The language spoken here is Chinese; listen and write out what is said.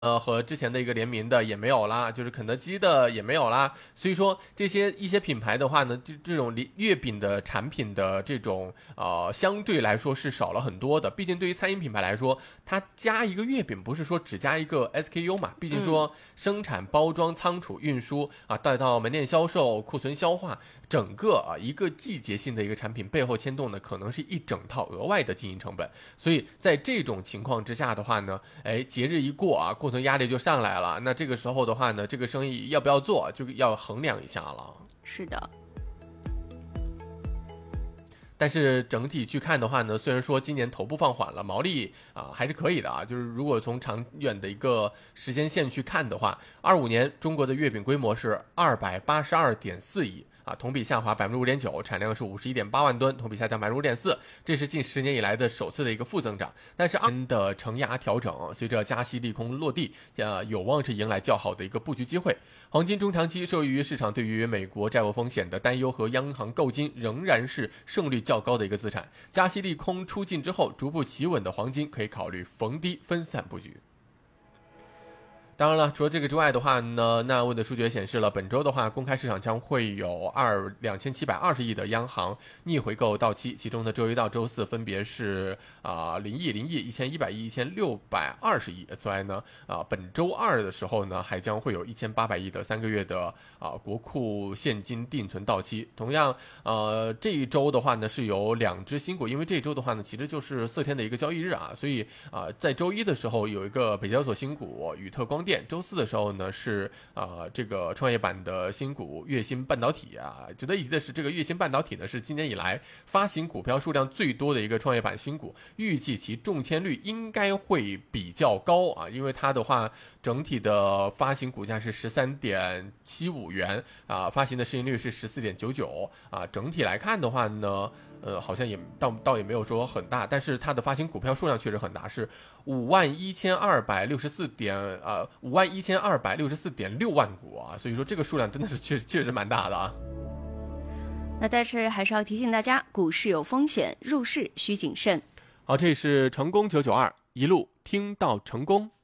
和之前的一个联名的也没有啦，就是肯德基的也没有啦，所以说一些品牌的话呢，就这种月饼的产品的这种相对来说是少了很多的。毕竟对于餐饮品牌来说，它加一个月饼不是说只加一个 SKU 嘛，毕竟说生产、包装、仓储、运输啊，带到门店销售、库存消化。整个一个季节性的一个产品背后牵动的可能是一整套额外的经营成本，所以在这种情况之下的话呢，节日一过啊，库存压力就上来了，那这个时候的话呢，这个生意要不要做就要衡量一下了。 是的。 但是整体去看的话呢，虽然说今年头部放缓了，毛利还是可以的啊。就是如果从长远的一个时间线去看的话，25年中国的月饼规模是282.4亿。同比下滑5.9%，产量是51.8万吨，同比下降5.4%，这是近10年以来的首次的一个负增长。但是的承压调整，随着加息利空落地，有望是迎来较好的一个布局机会。黄金中长期受益于市场对于美国债务风险的担忧和央行购金仍然是胜率较高的一个资产。加息利空出尽之后，逐步企稳的黄金可以考虑逢低分散布局。当然了，除了这个之外的话呢，那问的数据也显示了，本周的话，公开市场将会有2720亿的央行逆回购到期，其中的周一到周四分别是0亿、0亿、1100亿、1620亿。此外呢，本周二的时候呢，还将会有1800亿的3个月的国库现金定存到期。同样，这一周的话呢，是有2只新股，因为这一周的话呢，其实就是4天的一个交易日啊，所以在周一的时候有一个北交所新股宇特光电。周四的时候呢是这个创业板的新股粤芯半导体啊。值得一提的是，这个粤芯半导体呢是今年以来发行股票数量最多的一个创业板新股，预计其中签率应该会比较高啊，因为它的话整体的发行股价是13.75元啊，发行的市盈率是14.99啊。整体来看的话呢，好像也倒也没有说很大，但是它的发行股票数量确实很大，是51264.6万股啊，所以说这个数量真的是确实蛮大的啊。 那但是还是要提醒大家，股市有风险，入市需谨慎。 好，这是成功992，一路听到成功。